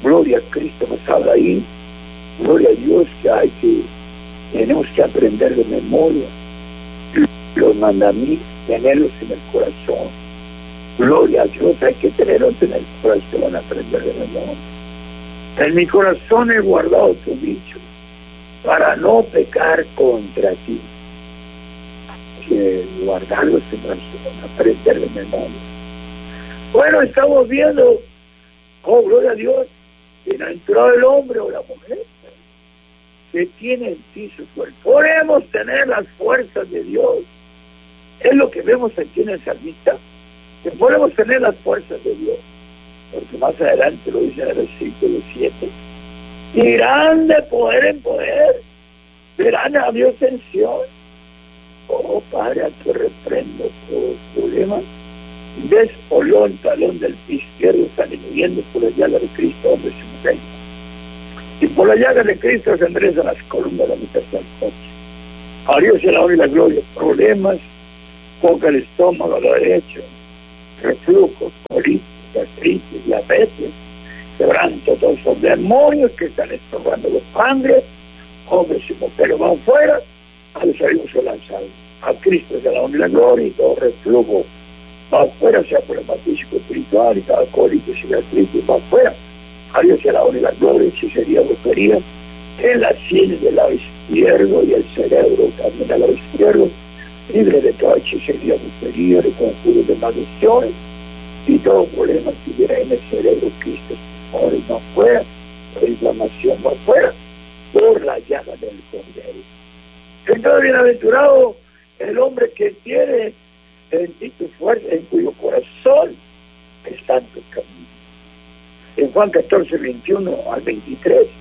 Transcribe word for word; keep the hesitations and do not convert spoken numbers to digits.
Gloria a Cristo nos habla ahí. Gloria a Dios que hay que, tenemos que aprender de memoria los mandamientos, tenerlos en el corazón. Gloria a Dios, hay que tenerlos en el corazón, aprender de memoria. En mi corazón he guardado tu dicho, para no pecar contra ti. Hay que guardarlos en el corazón, aprender de memoria. Bueno, estamos viendo, oh, gloria a Dios, bienaventurado el hombre o la mujer que tiene en ti su cuerpo. Podemos tener las fuerzas de Dios. Es lo que vemos aquí en el salmista, que podemos tener las fuerzas de Dios. Porque más adelante lo dice en el versículo siete. Irán de poder en poder, verán a Dios en Sion. Oh, Padre, a tu reprendo todo problema. Ves olón, talón del pie izquierdo, salen huyendo por la llaga de Cristo, hombres y mujeres. Y por la llaga de Cristo se enderezan las columnas de la mitad del coche. A Dios se la honra y la gloria. Problemas, poca el estómago a la derecha, reflujos, colitis, gastritis, diabetes, quebranto, todos esos demonios que están estorbando los sangres, hombres y mujeres van fuera, a los salimos se lanzan. A Cristo se la honra y la gloria y todo reflujo va afuera, sea problema físico, espiritual, y cada colitis y gastritis va afuera. A Dios se la honra y la gloria, hechicería, brujería, en las sienes del lado izquierdo y el cerebro también al lado izquierdo, libre de toda hechicería, brujería, de conjuros, de maldiciones, y todo problema que hubiera en el cerebro, Cristo, ahora no fuera, la inflamación va afuera, por la llaga del Cordero. Entonces, bienaventurado el hombre que tiene en ti tu fuerza, en cuyo corazón está tu camino. En Juan catorce, veintiuno al veintitrés,